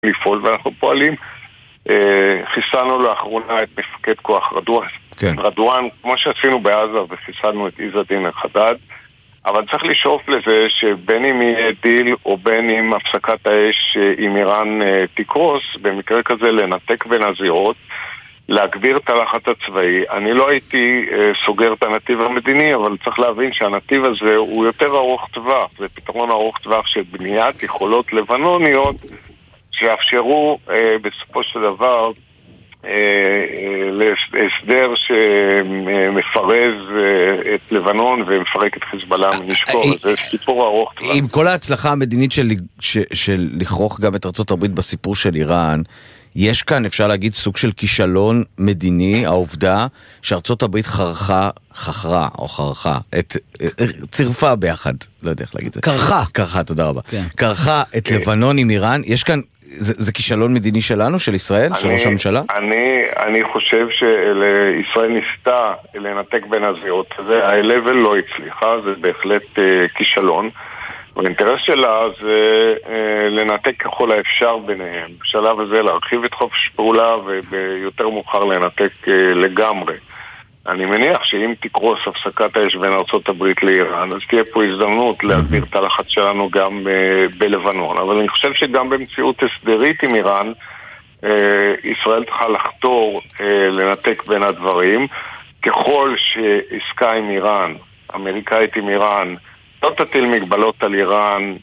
לפעול, ואנחנו פועלים. חיסלנו לאחרונה את מפקד כוח רדואן, כמו שעשינו בעזה, וחיסלנו את עז א-דין אל-חדאד. אבל צריך לשאוף לזה שבין אם יהיה דיל או בין אם הפסקת האש עם איראן תקרוס, במקרה כזה לנתק בין הזירות, להגביר את הלחץ הצבאי. אני לא הייתי סוגר את הנתיב המדיני, אבל צריך להבין שהנתיב הזה הוא יותר ארוך טווח. זה פתרון ארוך טווח של בניית יכולות לבנוניות שיאפשרו בסופו של דבר להסדר שמפרז את לבנון ומפרק את חיזבאללה מנשקו. זה סיפור ארוך טווח. עם כל ההצלחה המדינית של לכרוך גם את ארצות הברית בסיפור של איראן, יש כאן, אפשר להגיד, סוג של כישלון מדיני, העובדה שארצות הברית חכרה, צירפה ביחד, לא יודע איך להגיד את זה. קרחה, תודה רבה. קרחה את לבנון עם איראן, יש כאן, זה כישלון מדיני שלנו, של ישראל, של ראש הממשלה? אני חושב שישראל ניסתה לנתק בין הזירות, ה-level לא הצליחה, זה בהחלט כישלון. והאינטרס שלה זה לנתק ככל האפשר ביניהם. בשלב הזה להרחיב את חופש פעולה וביותר מאוחר לנתק לגמרי. אני מניח שאם תקרוס הפסקת האש בין ארצות הברית לאיראן, אז תהיה פה הזדמנות להגביר את הלחץ שלנו גם בלבנון. אבל אני חושב שגם במציאות הסדרית עם איראן, ישראל צריכה לחתור לנתק בין הדברים. ככל שעסקה עם איראן, אמריקאית עם איראן, לא תטיל מגבלות על איראן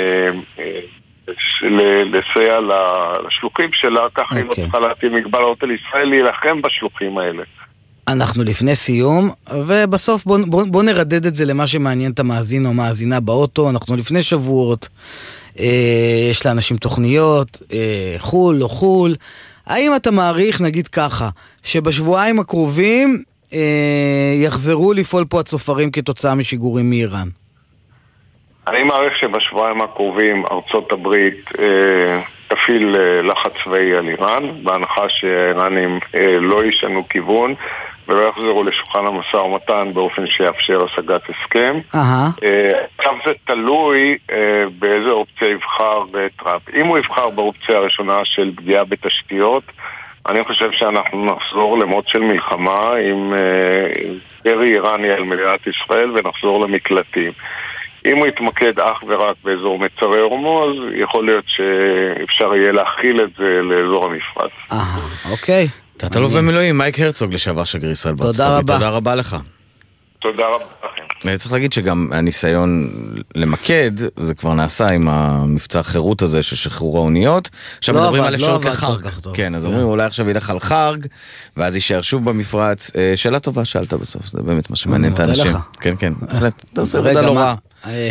לסייע לשלוחים שלה, ככה היא לא צריכה להטיל מגבלות על ישראל להילחם בשלוחים האלה. אנחנו לפני סיום, ובסוף בוא נרדד את זה למה שמעניין את המאזין או מאזינה באוטו. אנחנו לפני שבועות, יש לאנשים תוכניות, חול לא חול. האם אתה מעריך, נגיד ככה, שבשבועיים הקרובים יחזרו לפעול פה הצופרים כתוצאה משיגורים מאיראן? אני מעריך שבשבועיים הקרובים ארצות הברית תפעיל לחץ צבאי על איראן, בהנחה שהאיראנים לא ישנו כיוון ולא יחזרו לשולחן המשא ומתן באופן שיאפשר השגת הסכם. עכשיו זה תלוי באיזה אופציה יבחר טראמפ. אם הוא יבחר באופציה הראשונה של פגיעה בתשתיות, אני חושב שאנחנו נחזור למוד של מלחמה עם ירי איראני על מדינת ישראל ונחזור למקלטים. אם הוא יתמקד אך ורק באזור מצרי הורמוז, יכול להיות שאפשר יהיה להכיל את זה לאזור המפרץ. אוקיי. תת-אלוף במילואים, מייק הרצוג, לשעבר שגריר ישראל בארצות הברית. תודה רבה לך. תודה רבה לכם. צריך להגיד שגם הניסיון למקד, זה כבר נעשה עם המבצע החירות הזה של שחרור האוניות. עכשיו מדברים על אפשרות לחרג. כן, אז אומרים, אולי עכשיו ילך על חרג, ואז יישאר שוב במפרץ. שאלה טובה שאלת בסוף, זה באמת מה שמעניין את האנשים. כן, כן, בהחלט. אתה עושה עבודה לא רע.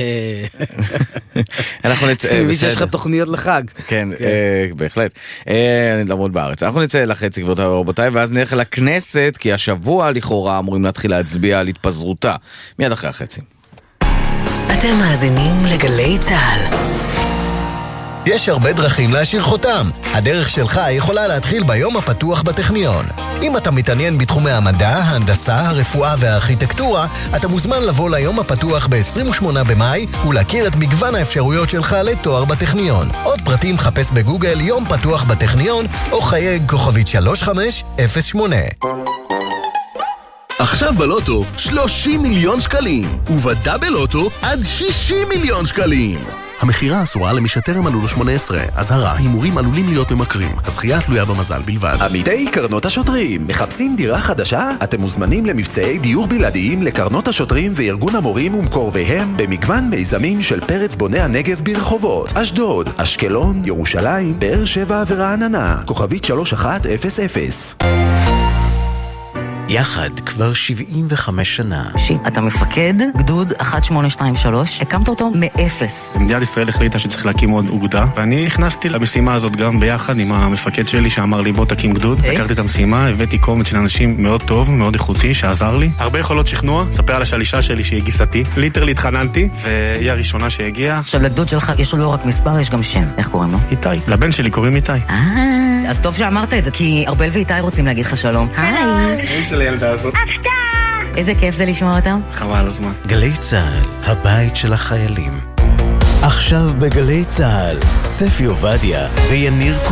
אנחנו נצא, אני מבין שיש לך תוכניות לחג. כן, בהחלט. למרות בארץ. אנחנו נצא לחצי, גבירותיי ורבותיי, ואז נלך לכנסת, כי השבוע לכאורה אמורים להתחיל להצביע על התפזרותה. מיד אחרי החצי. אתם מאזינים לגלי צהל. יש הרבה דרכים להשאיר חותם. הדרך שלך יכולה להתחיל ביום הפתוח בטכניון. אם אתה מתעניין בתחומי המדע, ההנדסה, הרפואה והארכיטקטורה, אתה מוזמן לבוא ליום הפתוח ב-28 במאי ולהכיר את מגוון האפשרויות שלך לתואר בטכניון. עוד פרטים חפש בגוגל יום פתוח בטכניון או חייג כוכבית 3508. עכשיו בלוטו 30 מיליון שקלים, ובדאבל לוטו עד 60 מיליון שקלים. המחירה אסורה למי שטרם מלאו לו 18. אזהרה, הימורים עלולים להיות ממכרים. הזכייה תלויה במזל בלבד. עמיתי קרנות השוטרים, מחפשים דירה חדשה? אתם מוזמנים למבצעי דיור בלעדיים לקרנות השוטרים וארגון המורים ומקורביהם במגוון מיזמים של פרץ בוני הנגב ברחובות אשדוד, אשקלון, ירושלים, באר שבע ורעננה. כוכבית 3100. יחד כבר 75 שנה. אתה מפקד גדוד 1823, הקמת אותו מאפס. מדינת ישראל החליטה שצריך להקים עוד אוגדה, ואני נכנסתי למשימה הזאת גם ביחד עם המפקד שלי שאמר לי בוא תקים גדוד. הכרתי את המשימה, הבאתי קומץ של אנשים מאוד טוב, מאוד איכותי, שעזר לי. הרבה יכולות שכנוע, ספר על השלישה שלי שהיא גיסתי. ליטרלי התחננתי, והיא הראשונה שהגיעה. עכשיו לגדוד שלך יש לו לא רק מספר, יש גם שם. איך קוראים לו? איתי. לבן שלי קוראים איתי. אז טוב שאמרת את זה, כי ארבל ואיתי רוצים להגיד לך שלום. היי. של הילדה הזאת. איזה כיף זה לשמוע אותם. חבל הזמן. גלי צהל, הבית של החיילים. עכשיו בגלי צהל, ספי עובדיה ויניר